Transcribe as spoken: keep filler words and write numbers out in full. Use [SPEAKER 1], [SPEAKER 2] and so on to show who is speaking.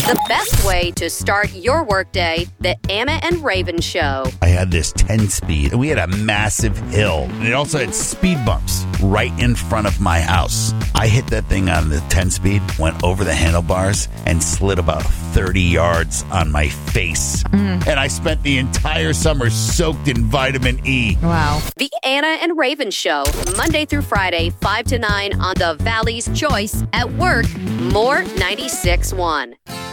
[SPEAKER 1] The best way to start your workday, the Anna and Raven Show.
[SPEAKER 2] I had this ten-speed, and we had a massive hill. And it also had speed bumps right in front of my house. I hit that thing on the ten-speed, went over the handlebars, and slid about thirty yards on my face. Mm. And I spent the entire summer soaked in vitamin E.
[SPEAKER 3] Wow.
[SPEAKER 1] The Anna and Raven Show, Monday through Friday, five to nine on the Valley's Choice at work, More ninety-six point one.